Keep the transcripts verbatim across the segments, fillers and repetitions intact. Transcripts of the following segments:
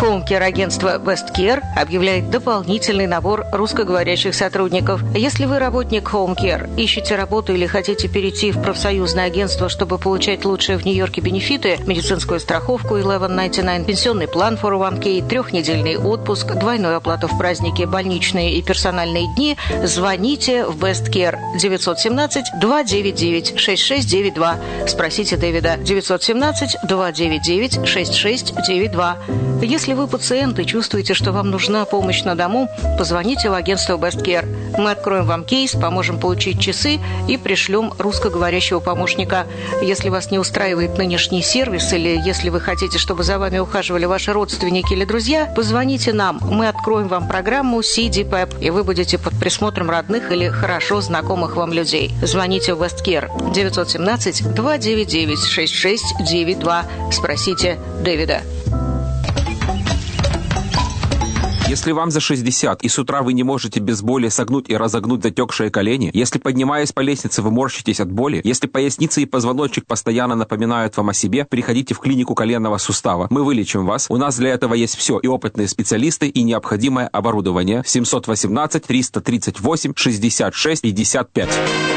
Home Care агентство Best Care объявляет дополнительный набор русскоговорящих сотрудников. Если вы работник Home Care, ищете работу или хотите перейти в профсоюзное агентство, чтобы получать лучшие в Нью-Йорке бенефиты, медицинскую страховку eleven ninety-nine, пенсионный план фор о ван кей, трехнедельный отпуск, двойную оплату в праздники, больничные и персональные дни, звоните в Best Care девять один семь два девять девять шесть шесть девять два. Спросите Дэвида девять один семь два девять девять шесть шесть девять два. Если вы пациент и чувствуете, что вам нужна помощь на дому, позвоните в агентство Best Care. Мы откроем вам кейс, поможем получить часы и пришлем русскоговорящего помощника. Если вас не устраивает нынешний сервис или если вы хотите, чтобы за вами ухаживали ваши родственники или друзья, позвоните нам. Мы откроем вам программу си ди пэп, и вы будете под присмотром родных или хорошо знакомых вам людей. Звоните в Best Care девять один семь два девять девять шесть шесть девять два. Спросите Дэвида. Если вам за шестьдесят, и с утра вы не можете без боли согнуть и разогнуть затекшие колени, если, поднимаясь по лестнице, вы морщитесь от боли, если поясница и позвоночник постоянно напоминают вам о себе, приходите в клинику коленного сустава. Мы вылечим вас. У нас для этого есть все, и опытные специалисты, и необходимое оборудование. семь один восемь триста тридцать восемь шестьдесят шесть пятьдесят пять.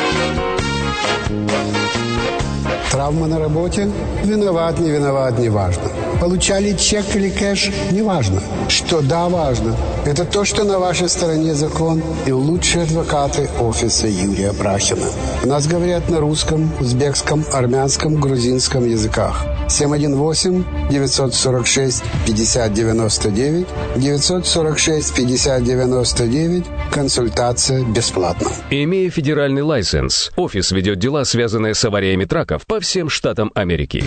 Травма на работе? Виноват, не виноват, не важно. Получали чек или кэш? Не важно. Что да, важно. Это то, что на вашей стороне закон и лучшие адвокаты офиса Юрия Брахина. У нас говорят на русском, узбекском, армянском, грузинском языках. семь один восемь девять четыре шесть пятьдесят девяносто девять девять четыре шесть пятьдесят девяносто девять. Консультация бесплатна. Имея федеральный лайсенс, офис ведет дела, связанные с авариями траков по всем штатам Америки.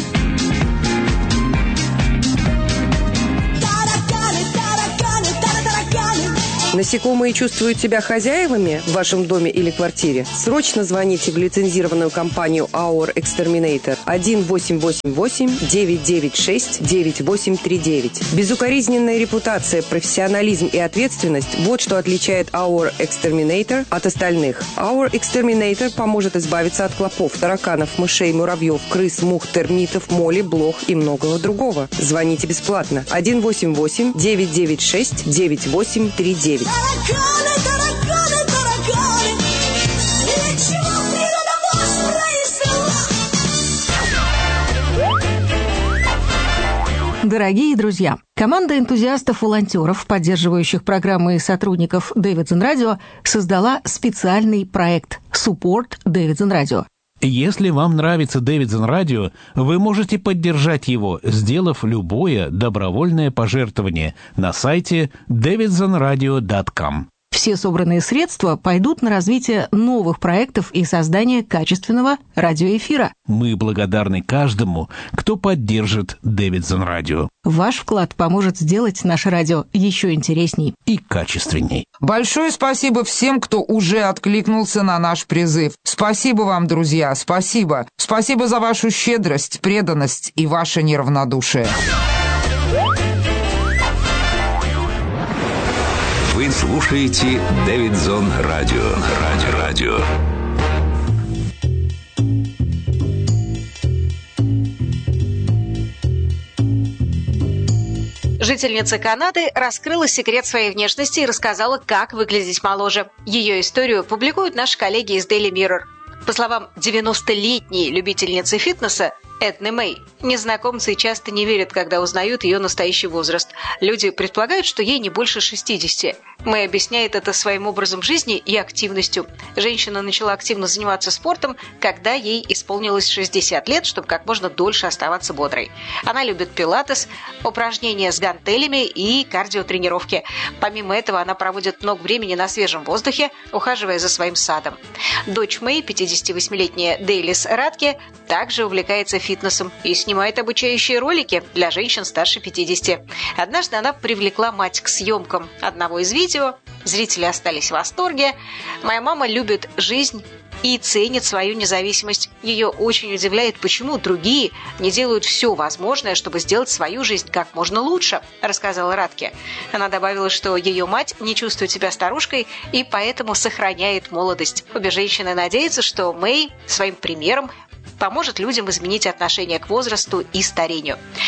Насекомые чувствуют себя хозяевами в вашем доме или квартире? Срочно звоните в лицензированную компанию Our Exterminator один восемь восемь восемь девять девять шесть девять восемь три девять. Безукоризненная репутация, профессионализм и ответственность – вот что отличает Our Exterminator от остальных. Our Exterminator поможет избавиться от клопов, тараканов, мышей, муравьев, крыс, мух, термитов, моли, блох и многого другого. Звоните бесплатно один восемь восемь девять девять шесть девять восемь три девять. Тараканы, тараканы, тараканы, и чего природа вас произвела? Дорогие друзья, команда энтузиастов-волонтеров, поддерживающих программы и сотрудников Davidson Radio, создала специальный проект «Support Davidson Radio». Если вам нравится Davidson Radio, вы можете поддержать его, сделав любое добровольное пожертвование на сайте дэвидсон радио точка ком. Все собранные средства пойдут на развитие новых проектов и создание качественного радиоэфира. Мы благодарны каждому, кто поддержит Davidson Radio. Ваш вклад поможет сделать наше радио еще интересней и качественней. Большое спасибо всем, кто уже откликнулся на наш призыв. Спасибо вам, друзья, спасибо. Спасибо за вашу щедрость, преданность и ваше неравнодушие. Вы слушаете Davidson Radio. Радио. Радио. Жительница Канады раскрыла секрет своей внешности и рассказала, как выглядеть моложе. Ее историю публикуют наши коллеги из Daily Mirror. По словам девяностолетней любительницы фитнеса Эдны Мэй, незнакомцы часто не верят, когда узнают ее настоящий возраст. Люди предполагают, что ей не больше шестидесяти. Мэй объясняет это своим образом жизни и активностью. Женщина начала активно заниматься спортом, когда ей исполнилось шестьдесят лет, чтобы как можно дольше оставаться бодрой. Она любит пилатес, упражнения с гантелями и кардиотренировки. Помимо этого, она проводит много времени на свежем воздухе, ухаживая за своим садом. Дочь Мэй, пятидесятивосьмилетняя Дейлис Радке, также увлекается фитнесом и снимает обучающие ролики для женщин старше пятидесяти. Однажды она привлекла мать к съемкам одного из видео. Зрители остались в восторге. Моя мама любит жизнь и ценит свою независимость. Ее очень удивляет, почему другие не делают все возможное, чтобы сделать свою жизнь как можно лучше, рассказала Радке. Она добавила, что ее мать не чувствует себя старушкой и поэтому сохраняет молодость. Обе женщины надеются, что Мэй своим примером поможет людям изменить отношение к возрасту и старению.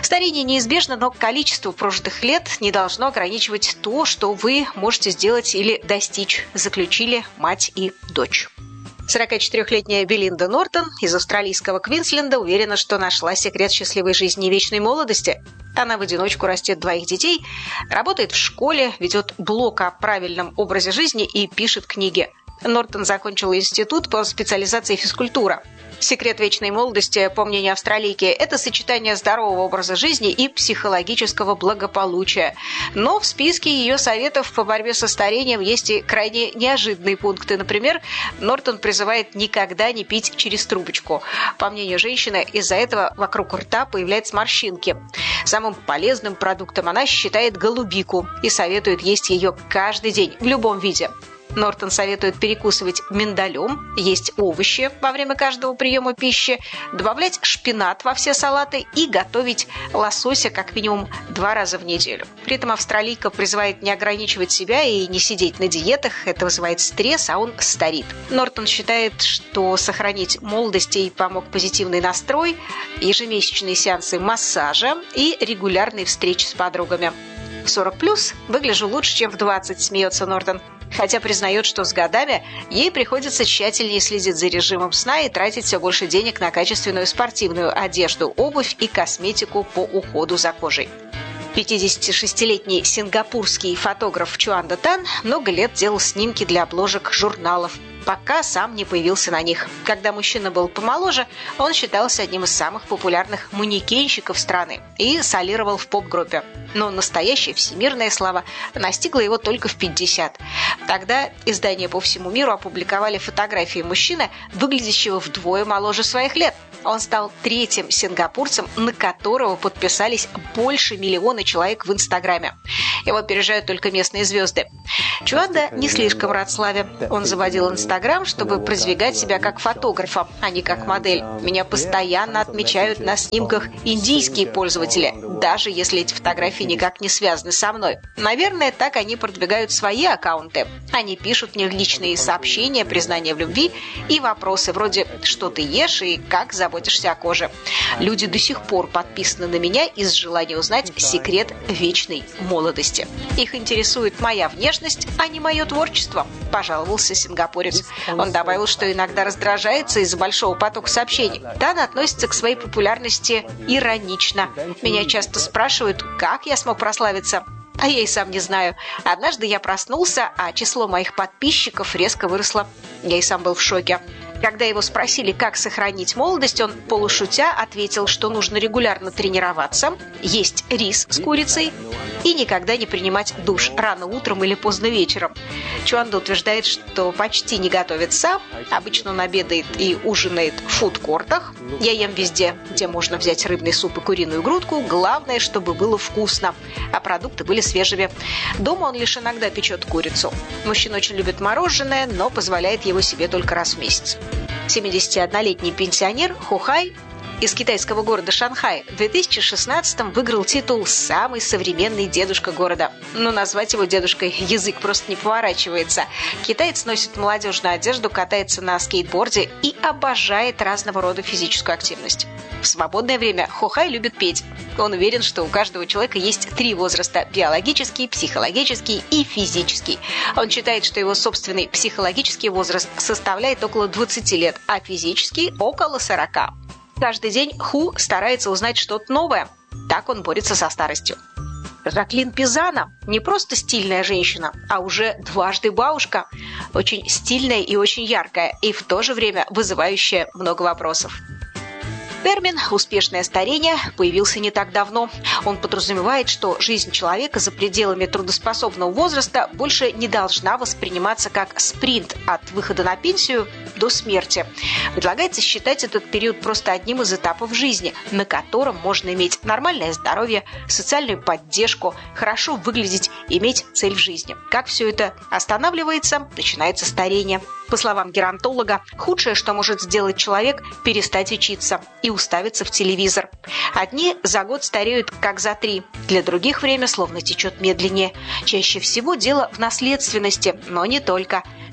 Старение неизбежно, но количество прожитых лет не должно ограничивать то, что вы можете сделать или достичь, заключили мать и дочь. сорокачетырёхлетняя Белинда Нортон из австралийского Квинсленда уверена, что нашла секрет счастливой жизни и вечной молодости. Она в одиночку растет двоих детей, работает в школе, ведет блог о правильном образе жизни и пишет книги. Нортон закончила институт по специализации физкультура. Секрет вечной молодости, по мнению австралийки, это сочетание здорового образа жизни и психологического благополучия. Но в списке ее советов по борьбе со старением есть и крайне неожиданные пункты. Например, Нортон призывает никогда не пить через трубочку. По мнению женщины, из-за этого вокруг рта появляются морщинки. Самым полезным продуктом она считает голубику и советует есть ее каждый день в любом виде. Нортон советует перекусывать миндалем, есть овощи во время каждого приема пищи, добавлять шпинат во все салаты и готовить лосося как минимум два раза в неделю. При этом австралийка призывает не ограничивать себя и не сидеть на диетах, это вызывает стресс, а он старит. Нортон считает, что сохранить молодость ей помог позитивный настрой, ежемесячные сеансы массажа и регулярные встречи с подругами. В сорок плюс выгляжу лучше, чем в двадцать, смеется Нортон. Хотя признает, что с годами ей приходится тщательнее следить за режимом сна и тратить все больше денег на качественную спортивную одежду, обувь и косметику по уходу за кожей. пятидесятишестилетний сингапурский фотограф Чуанда Тан много лет делал снимки для обложек журналов, пока сам не появился на них. Когда мужчина был помоложе, он считался одним из самых популярных манекенщиков страны и солировал в поп-группе. Но настоящая всемирная слава настигла его только в пятьдесят. Тогда издания по всему миру опубликовали фотографии мужчины, выглядящего вдвое моложе своих лет. Он стал третьим сингапурцем, на которого подписались больше миллиона человек в Инстаграме. Его опережают только местные звезды. Чуанда не слишком рад славе. Он заводил Инстаграм, чтобы продвигать себя как фотографа, а не как модель. Меня постоянно отмечают на снимках индийские пользователи, даже если эти фотографии никак не связаны со мной. Наверное, так они продвигают свои аккаунты. Они пишут мне личные сообщения, признания в любви и вопросы вроде «что ты ешь» и «как заботишься о коже». Люди до сих пор подписаны на меня из желания узнать секрет вечной молодости. Их интересует моя внешность, а не мое творчество, пожаловался сингапурец. Он добавил, что иногда раздражается из-за большого потока сообщений. Тан относится к своей популярности иронично. Меня часто спрашивают, как я смог прославиться. А я и сам не знаю. Однажды я проснулся, а число моих подписчиков резко выросло. Я и сам был в шоке. Когда его спросили, как сохранить молодость, он, полушутя, ответил, что нужно регулярно тренироваться, есть рис с курицей и никогда не принимать душ рано утром или поздно вечером. Чуанда утверждает, что почти не готовит сам, обычно он обедает и ужинает в фудкортах. Я ем везде, где можно взять рыбный суп и куриную грудку, главное, чтобы было вкусно, а продукты были свежими. Дома он лишь иногда печет курицу. Мужчина очень любит мороженое, но позволяет его себе только раз в месяц. семидесятиоднолетний пенсионер Хухай из китайского города Шанхай в две тысячи шестнадцатом выиграл титул «Самый современный дедушка города». Но назвать его дедушкой язык просто не поворачивается. Китаец носит молодежную одежду, катается на скейтборде и обожает разного рода физическую активность. В свободное время Хухай любит петь. Он уверен, что у каждого человека есть три возраста – биологический, психологический и физический. Он считает, что его собственный психологический возраст составляет около двадцати лет, а физический – около сорока. Каждый день Ху старается узнать что-то новое. Так он борется со старостью. Жаклин Пизано не просто стильная женщина, а уже дважды бабушка. Очень стильная и очень яркая, и в то же время вызывающая много вопросов. Термин «успешное старение» появился не так давно. Он подразумевает, что жизнь человека за пределами трудоспособного возраста больше не должна восприниматься как спринт от выхода на пенсию до смерти. Предлагается считать этот период просто одним из этапов жизни, на котором можно иметь нормальное здоровье, социальную поддержку, хорошо выглядеть, иметь цель в жизни. Как все это останавливается, начинается старение. По словам геронтолога, худшее, что может сделать человек – перестать учиться и уставиться в телевизор. Одни за год стареют как за три, для других время словно течет медленнее. Чаще всего дело в наследственности, но не только.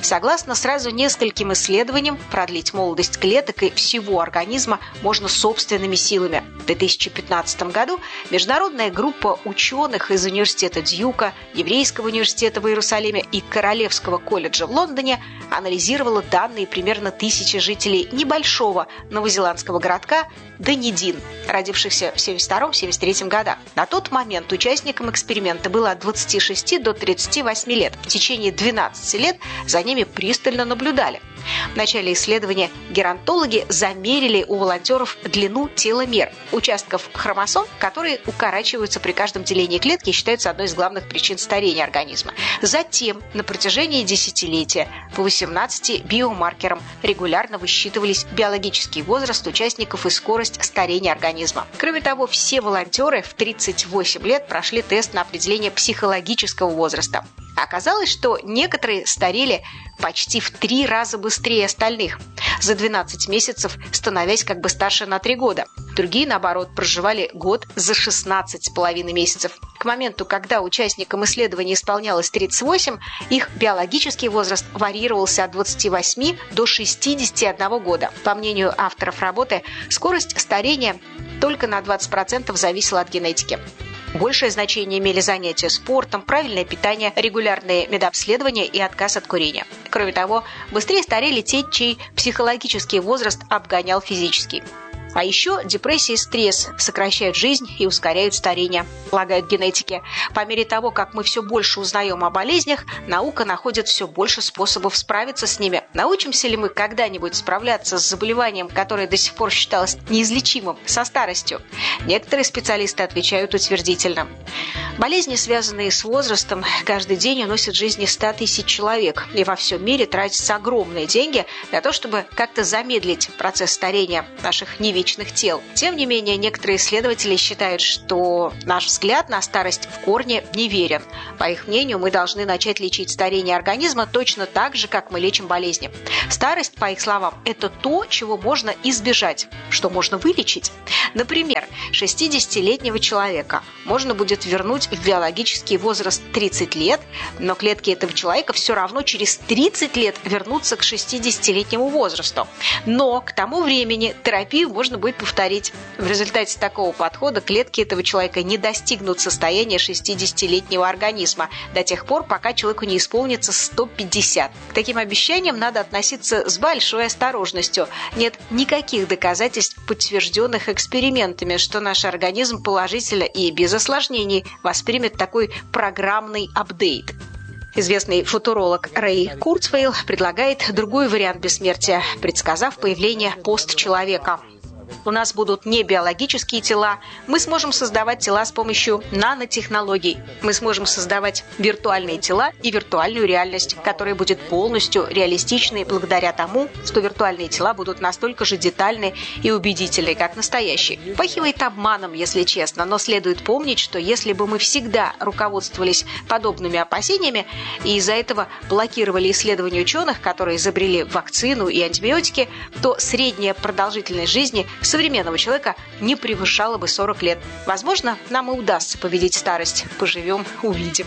Согласно сразу нескольким исследованиям, продлить молодость клеток и всего организма можно собственными силами. В две тысячи пятнадцатом году международная группа ученых из университета Дьюка, Еврейского университета в Иерусалиме и Королевского колледжа в Лондоне анализировала данные примерно тысячи жителей небольшого новозеландского городка Данидин, родившихся в семьдесят втором — семьдесят третьем годах. На тот момент участникам эксперимента было от двадцати шести до тридцати восьми лет. В течение двенадцати лет за ними пристально наблюдали. В начале исследования геронтологи замерили у волонтеров длину теломер, участков хромосом, которые укорачиваются при каждом делении клетки и считаются одной из главных причин старения организма. Затем на протяжении десятилетия по восемнадцати биомаркерам регулярно высчитывались биологический возраст участников и скорость старения организма. Кроме того, все волонтеры в тридцать восемь лет прошли тест на определение психологического возраста. Оказалось, что некоторые старели почти в три раза быстрее остальных, за двенадцать месяцев становясь как бы старше на три года. Другие, наоборот, проживали год за шестнадцать с половиной месяцев. К моменту, когда участникам исследования исполнялось тридцать восемь, их биологический возраст варьировался от двадцати восьми до шестидесяти одного года. По мнению авторов работы, скорость старения только на двадцать процентов зависела от генетики. Большее значение имели занятия спортом, правильное питание, регулярные медобследования и отказ от курения. Кроме того, быстрее старели те, чей психологический возраст обгонял физический. А еще депрессия и стресс сокращают жизнь и ускоряют старение, полагают генетики. По мере того, как мы все больше узнаем о болезнях, наука находит все больше способов справиться с ними. Научимся ли мы когда-нибудь справляться с заболеванием, которое до сих пор считалось неизлечимым, со старостью? Некоторые специалисты отвечают утвердительно. Болезни, связанные с возрастом, каждый день уносят жизни ста тысяч человек. И во всем мире тратятся огромные деньги для того, чтобы как-то замедлить процесс старения наших невидимых тел. Тем не менее, некоторые исследователи считают, что наш взгляд на старость в корне неверен. По их мнению, мы должны начать лечить старение организма точно так же, как мы лечим болезни. Старость, по их словам, это то, чего можно избежать, что можно вылечить. Например, шестидесятилетнего человека можно будет вернуть в биологический возраст тридцать лет, но клетки этого человека все равно через тридцать лет вернутся к шестидесятилетнему возрасту. Но к тому времени терапию можно будет повторить. В результате такого подхода клетки этого человека не достигнут состояния шестидесятилетнего организма до тех пор, пока человеку не исполнится сто пятьдесят. К таким обещаниям надо относиться с большой осторожностью. Нет никаких доказательств, подтвержденных экспериментами, что наш организм положительно и без осложнений воспримет такой программный апдейт. Известный футуролог Рэй Курцвейл предлагает другой вариант бессмертия, предсказав появление постчеловека. У нас будут не биологические тела, мы сможем создавать тела с помощью нанотехнологий. Мы сможем создавать виртуальные тела и виртуальную реальность, которая будет полностью реалистичной благодаря тому, что виртуальные тела будут настолько же детальны и убедительны, как настоящие. Пахивает обманом, если честно, но следует помнить, что если бы мы всегда руководствовались подобными опасениями и из-за этого блокировали исследования ученых, которые изобрели вакцину и антибиотики, то средняя продолжительность жизни современного человека не превышала бы сорок лет. Возможно, нам и удастся победить старость. Поживем, увидим.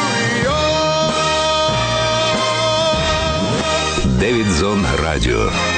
Дэвид Зон Радио.